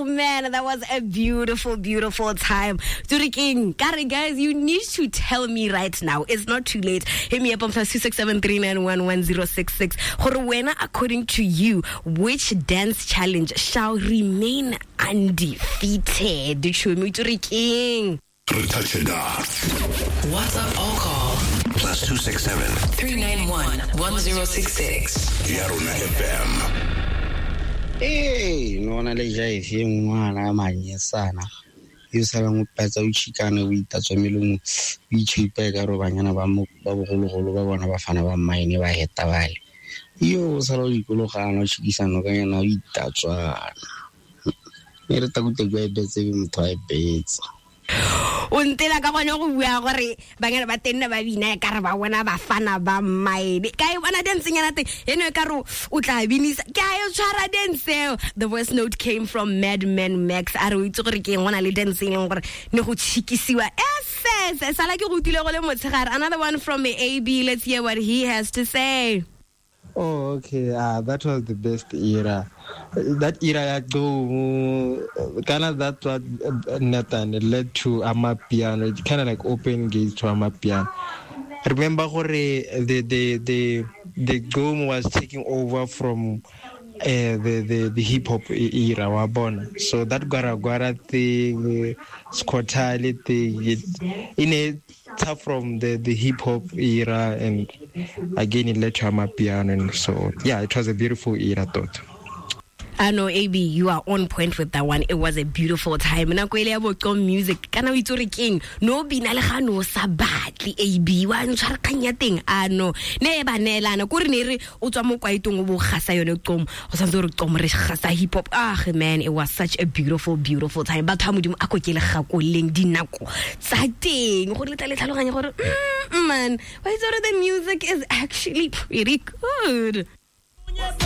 man, that was a beautiful, beautiful time. King, guys, you need to tell me right now. It's not too late. Hit me up on +26739111066. According to you, which dance challenge shall remain undefeated? King. WhatsApp all call +267-391-1066. Yarona FM. Hey, nona le jaife ngwana manyesana. Yo sala mo patsa o chikana o itatswa melong o ichipa ka ro banyana ba mo ba bogologolo ba bona ba fana ba maine ba heta bale. Yo sala o ikologana o chikisana ka yana o itatswa. Ere ta kutegwa ebetse motho a ebetse. Untela ka bona go bua gore bangana ba tenne ba bina ka re ba bona ba fana ba maine ka e bona dancing yana teng eno ka re o tla binisa ka e tshwara dance. The voice note came from Madman Max a re o itse gore ke ngwana le dancing gore ne go tshikisiwa sala ke go tile go le motshegare. Another one from AB, let's hear what he has to say. Oh, okay. That was the best era. That era, kind of that what Nathan led to Amapiano. It kind of like open gates to Amapiano. Remember, the Gqom was taking over from the hip hop era, wabona. So that Guara thing, Squatali thing, in a tough from the hip hop era, and again it led to Amapiano, and so yeah, it was a beautiful era, thought. I know, AB, you are on point with that one. It was a beautiful time. Na go ile about music. Kana o itse King. No bina le gano sa batli AB. Wa ntshwara kanya teng. Ano. Ne ba nelana go re ne re o tswa mo kwaitong o bo gasa yone Gqom. O sa re Gqom re gasa hip hop. Man, it was such a beautiful, beautiful time. Batho modimo a kokele gakoleng dinako tsa teng. Go le tlhaloganya gore man, why is the music is actually pretty good.